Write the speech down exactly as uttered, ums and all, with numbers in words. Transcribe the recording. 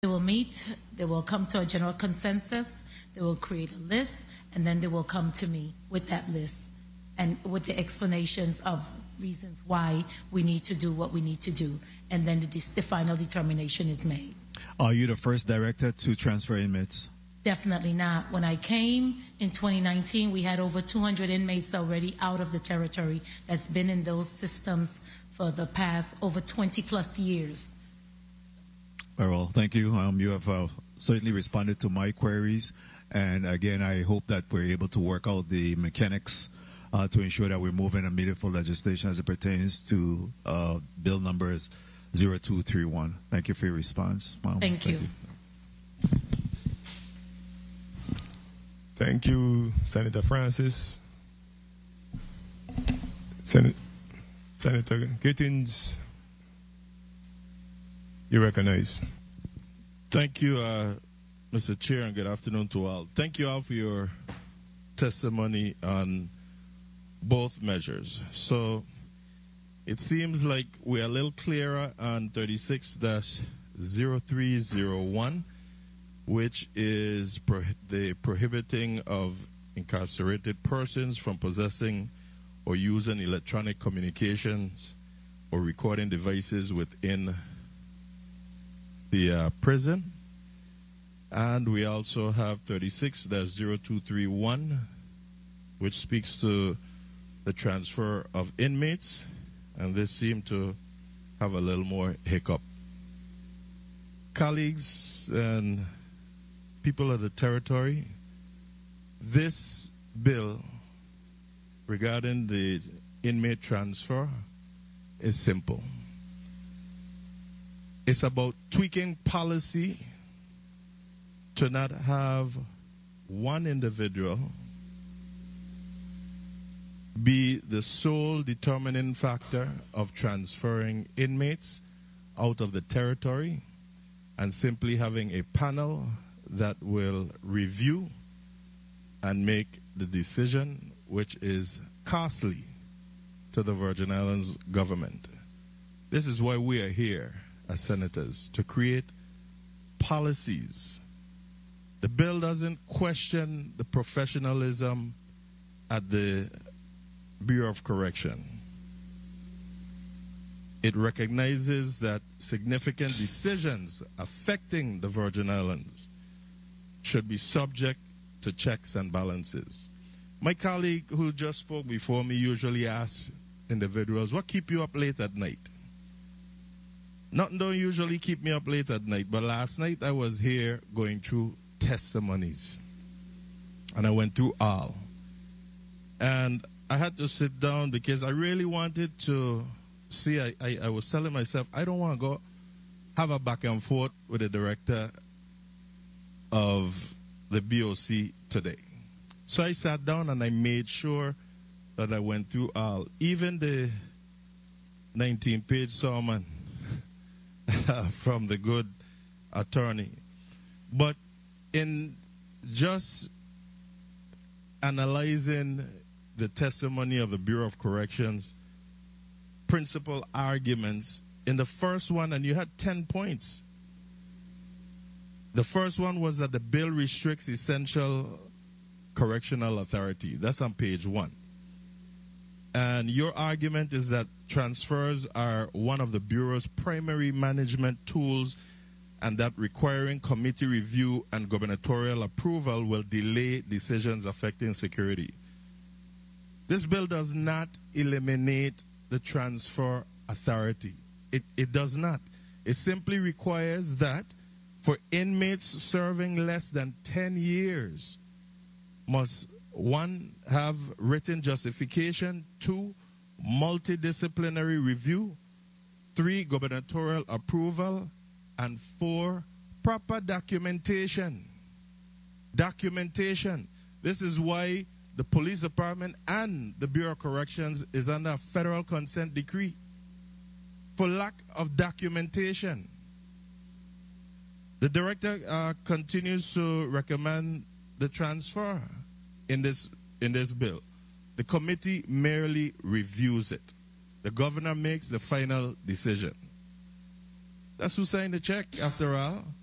They will meet, they will come to a general consensus, they will create a list, and then they will come to me with that list and with the explanations of reasons why we need to do what we need to do. And then the, the final determination is made. Are you the first director to transfer inmates? Definitely not. When I came in twenty nineteen, we had over two hundred inmates already out of the territory that's been in those systems for the past over twenty plus years. Very well, thank you. Um, you have uh, certainly responded to my queries. And again, I hope that we're able to work out the mechanics uh, to ensure that we're moving a meaningful legislation as it pertains to uh, bill numbers zero two three one. Thank you for your response. Mom. Thank, Thank you. you. Thank you, Senator Francis. Sen- Senator Gittins, you recognize. Thank you, uh, Mister Chair, and good afternoon to all. Thank you all for your testimony on both measures. So it seems like we're a little clearer on thirty-six dash zero three zero one, which is pro- the prohibiting of incarcerated persons from possessing or using electronic communications or recording devices within the uh, prison. And we also have thirty-six dash zero two three one, which speaks to the transfer of inmates, and this seemed to have a little more hiccup. Colleagues and people of the territory, this bill regarding the inmate transfer is simple. It's about tweaking policy to not have one individual be the sole determining factor of transferring inmates out of the territory, and simply having a panel that will review and make the decision, which is costly to the Virgin Islands government. This is why we are here as senators, to create policies. The bill doesn't question the professionalism at the Bureau of Correction. It recognizes that significant decisions affecting the Virgin Islands should be subject to checks and balances. My colleague who just spoke before me usually asks individuals, what keep you up late at night? Nothing don't usually keep me up late at night, but last night I was here going through testimonies. And I went through all. And I had to sit down because I really wanted to see, I, I, I was telling myself, I don't want to go have a back and forth with the director of the B O C today. So I sat down and I made sure that I went through all, even the nineteen-page sermon from the good attorney. But in just analyzing the testimony of the Bureau of Corrections, principal arguments, in the first one, and you had ten points. The first one was that the bill restricts essential correctional authority. That's on page one. And your argument is that transfers are one of the Bureau's primary management tools, and that requiring committee review and gubernatorial approval will delay decisions affecting security. This bill does not eliminate the transfer authority. It, it does not. It simply requires that for inmates serving less than ten years, must one, have written justification, two, multidisciplinary review, three, gubernatorial approval, and four, proper documentation. Documentation. This is why the police department and the Bureau of Corrections is under a federal consent decree for lack of documentation. The director uh, continues to recommend the transfer in this in this bill. The committee merely reviews it. The governor makes the final decision. That's who signed the check, after all.